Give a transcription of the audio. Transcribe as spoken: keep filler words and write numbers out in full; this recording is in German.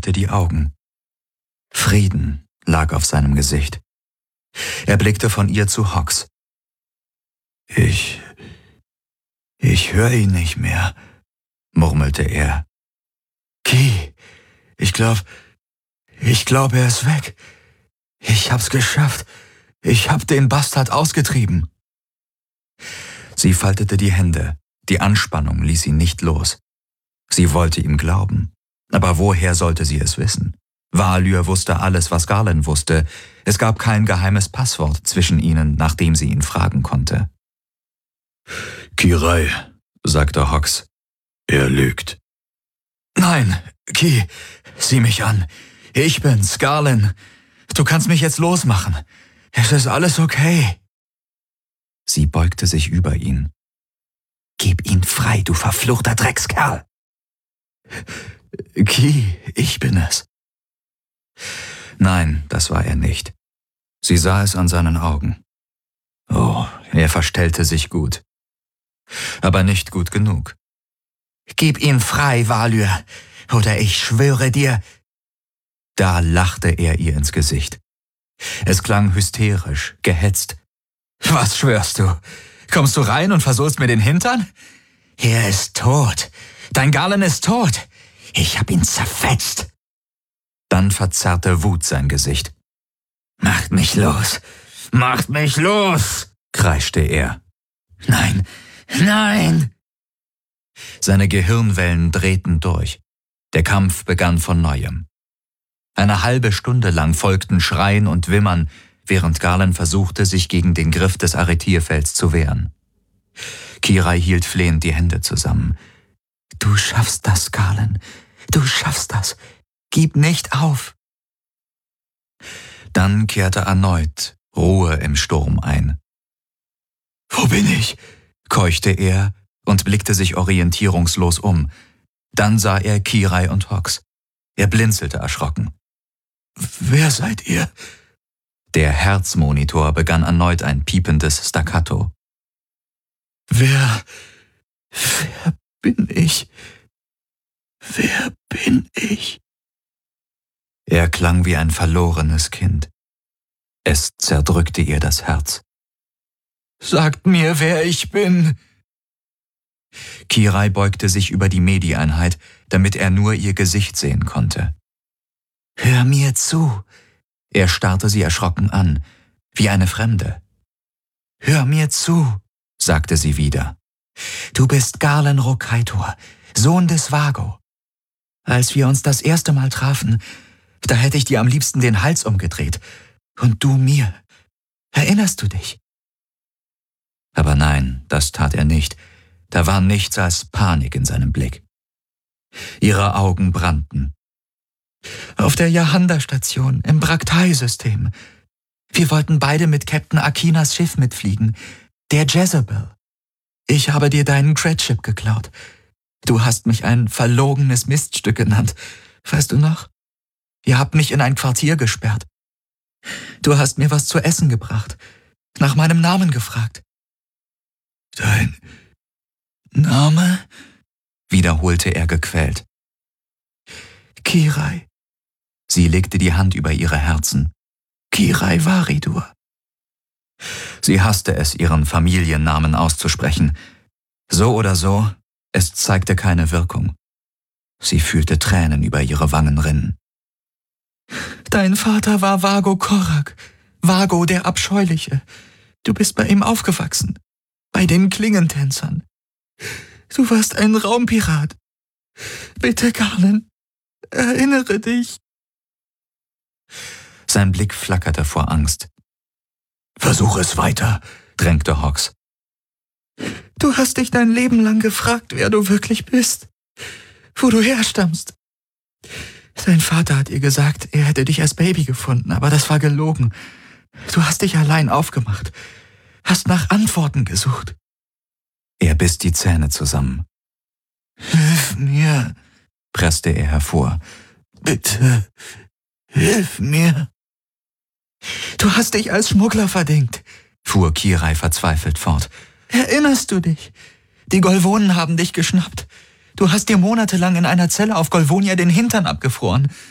öffnete die Augen. Frieden lag auf seinem Gesicht. Er blickte von ihr zu Hawks. Ich... ich höre ihn nicht mehr, murmelte er. Key, ich glaub... ich glaube, er ist weg. Ich hab's geschafft. Ich hab den Bastard ausgetrieben. Sie faltete die Hände. Die Anspannung ließ sie nicht los. Sie wollte ihm glauben. Aber woher sollte sie es wissen? Valyr wusste alles, was Garland wusste. Es gab kein geheimes Passwort zwischen ihnen, nach dem sie ihn fragen konnte. Kirai, sagte Hawks. Er lügt. Nein, Ki, sieh mich an. Ich bin's, Garland. Du kannst mich jetzt losmachen. Es ist alles okay. Sie beugte sich über ihn. Gib ihn frei, du verfluchter Dreckskerl. Ki, ich bin es. Nein, das war er nicht. Sie sah es an seinen Augen. Oh, er verstellte sich gut. Aber nicht gut genug. Gib ihn frei, Valyr, oder ich schwöre dir... Da lachte er ihr ins Gesicht. Es klang hysterisch, gehetzt. Was schwörst du? Kommst du rein und versohlst mir den Hintern? Er ist tot. Dein Garland ist tot. Ich hab ihn zerfetzt. Dann verzerrte Wut sein Gesicht. Macht mich los. Macht mich los, kreischte er. Nein, nein. Seine Gehirnwellen drehten durch. Der Kampf begann von neuem. Eine halbe Stunde lang folgten Schreien und Wimmern, während Garland versuchte, sich gegen den Griff des Arretierfelds zu wehren. Kirai hielt flehend die Hände zusammen. »Du schaffst das, Garland. Du schaffst das. Gib nicht auf!« Dann kehrte erneut Ruhe im Sturm ein. »Wo bin ich?« keuchte er und blickte sich orientierungslos um. Dann sah er Kirai und Hawks. Er blinzelte erschrocken. »Wer seid ihr?« Der Herzmonitor begann erneut ein piependes Staccato. »Wer... wer bin ich? Wer bin ich?« Er klang wie ein verlorenes Kind. Es zerdrückte ihr das Herz. »Sagt mir, wer ich bin!« Kirai beugte sich über die Medi-Einheit, damit er nur ihr Gesicht sehen konnte. »Hör mir zu!« Er starrte sie erschrocken an, wie eine Fremde. »Hör mir zu!« sagte sie wieder. »Du bist Garland Rokaitor, Sohn des Vago. Als wir uns das erste Mal trafen, da hätte ich dir am liebsten den Hals umgedreht. Und du mir. Erinnerst du dich?« Aber nein, das tat er nicht. Da war nichts als Panik in seinem Blick. Ihre Augen brannten. »Auf der Yahanda-Station, im Braktai-System. Wir wollten beide mit Captain Akinas Schiff mitfliegen, der Jezebel. Ich habe dir deinen Credship geklaut. Du hast mich ein verlogenes Miststück genannt. Weißt du noch? Ihr habt mich in ein Quartier gesperrt. Du hast mir was zu essen gebracht, nach meinem Namen gefragt.« »Dein Name?« wiederholte er gequält. »Kirai.« Sie legte die Hand über ihre Herzen. »Kirai Varidur.« Sie hasste es, ihren Familiennamen auszusprechen. So oder so, es zeigte keine Wirkung. Sie fühlte Tränen über ihre Wangen rinnen. »Dein Vater war Vago Korak, Vago der Abscheuliche. Du bist bei ihm aufgewachsen, bei den Klingentänzern. Du warst ein Raumpirat. Bitte, Garland, erinnere dich.« Sein Blick flackerte vor Angst. »Versuch es weiter«, drängte Hawks. »Du hast dich dein Leben lang gefragt, wer du wirklich bist, wo du herstammst. Dein Vater hat ihr gesagt, er hätte dich als Baby gefunden, aber das war gelogen. Du hast dich allein aufgemacht, hast nach Antworten gesucht.« Er biss die Zähne zusammen. »Hilf mir«, presste er hervor. »Bitte, hilf mir.« »Du hast dich als Schmuggler verdingt«, fuhr Kirai verzweifelt fort. »Erinnerst du dich? Die Golvonen haben dich geschnappt. Du hast dir monatelang in einer Zelle auf Golvonia den Hintern abgefroren.